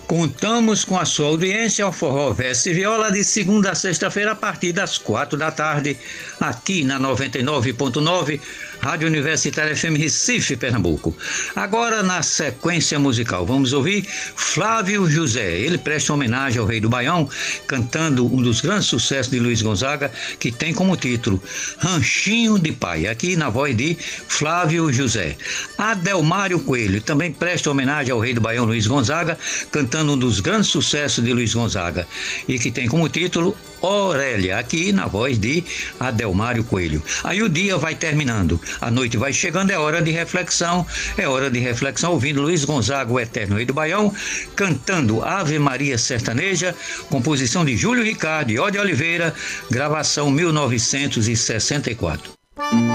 Contamos com a sua audiência ao Forró Verso e Viola de segunda a sexta-feira a partir das 4 da tarde, aqui na 99.9, Rádio Universitária FM Recife, Pernambuco. Agora, na sequência musical, vamos ouvir Flávio José. Ele presta homenagem ao Rei do Baião, cantando um dos grandes sucessos de Luiz Gonzaga, que tem como título Ranchinho de Pai, aqui na voz de Flávio José. Adelmário Coelho também presta homenagem ao Rei do Baião, Luiz Gonzaga, cantando um dos grandes sucessos de Luiz Gonzaga, e que tem como título Aurélia, aqui na voz de Adelmário Coelho. Aí o dia vai terminando, a noite vai chegando, é hora de reflexão ouvindo Luiz Gonzaga, o eterno Rei do Baião, cantando Ave Maria Sertaneja, composição de Júlio Ricardo e Ó de Oliveira, gravação 1964.